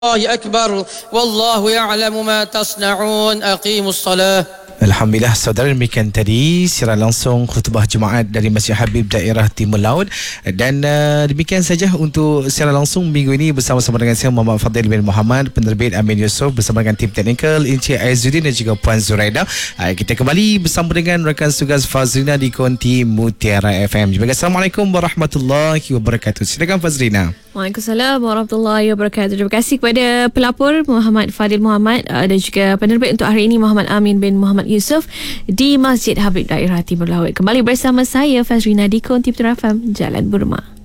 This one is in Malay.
الله أكبر والله يعلم ما تصنعون أقيموا الصلاة. Alhamdulillah, saudara, demikian tadi siaran langsung khutbah Jumaat dari Masjid Habib Daerah Timur Laut. Dan demikian saja untuk siaran langsung minggu ini bersama-sama dengan saya Muhammad Fadil bin Muhammad, penerbit Amin Yusof, bersama dengan tim teknikal Encik Aizuddin dan juga Puan Zuraida. Kita kembali bersama dengan rakan tugas Fazrina di Konti Mutiara FM. Assalamualaikum warahmatullahi wabarakatuh. Silakan Fazrina. Waalaikumsalam warahmatullahi wabarakatuh. Terima kasih kepada pelapor Muhammad Fadil Muhammad dan juga penerbit untuk hari ini Muhammad Amin bin Muhammad Yusof di Masjid Habib Daerah Timur Laut. Kembali bersama saya Fazrina di Konti Mutiara FM, Jalan Burma.